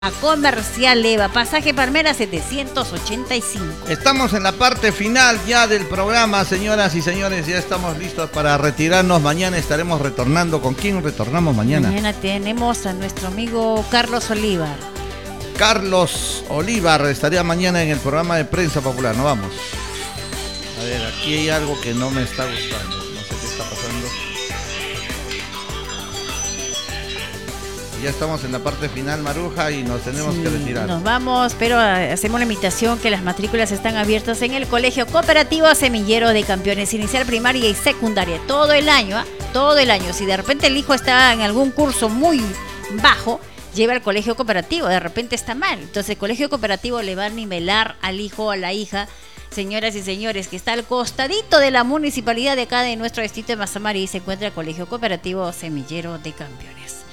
A Comercial Eva, pasaje Palmera 785. Estamos en la parte final ya del programa, señoras y señores, ya estamos listos para retirarnos. Mañana estaremos retornando. ¿Con quién retornamos mañana? Mañana tenemos a nuestro amigo Carlos Olivar. Carlos Olivar estaría mañana en el programa de Prensa Popular. No vamos. A ver, aquí hay algo que no me está gustando. No sé qué está pasando. Ya estamos en la parte final, Maruja, y nos tenemos que retirar. Nos vamos, pero hacemos la invitación que las matrículas están abiertas en el Colegio Cooperativo Semillero de Campeones, inicial, primaria y secundaria, todo el año, todo el año. Si de repente el hijo está en algún curso muy bajo, lleva al Colegio Cooperativo, de repente está mal. Entonces el Colegio Cooperativo le va a nivelar al hijo o a la hija. Señoras y señores, que está al costadito de la municipalidad de acá de nuestro distrito de Mazamari, se encuentra el Colegio Cooperativo Semillero de Campeones.